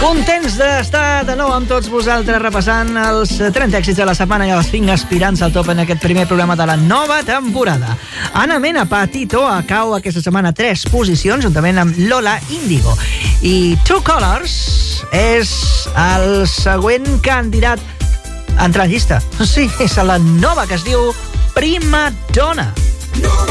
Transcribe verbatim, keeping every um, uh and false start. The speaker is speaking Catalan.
Contents d'estar de nou amb tots vosaltres repassant els trenta èxits de la setmana i els cinc aspirants al top en aquest primer programa de la nova temporada. Ana Mena Patito cau aquesta setmana tres posicions juntament amb Lola Índigo. I Two Colors és el següent candidat a entrar a llista. Sí, és la nova que es diu Prima Donna.